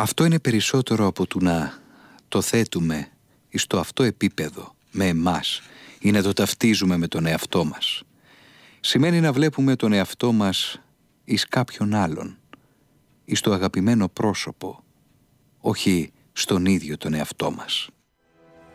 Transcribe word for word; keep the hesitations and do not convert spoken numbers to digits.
Αυτό είναι περισσότερο από το να το θέτουμε εις το αυτό επίπεδο με εμάς ή να το ταυτίζουμε με τον εαυτό μας. Σημαίνει να βλέπουμε τον εαυτό μας εις κάποιον άλλον, εις το αγαπημένο πρόσωπο, όχι στον ίδιο τον εαυτό μας.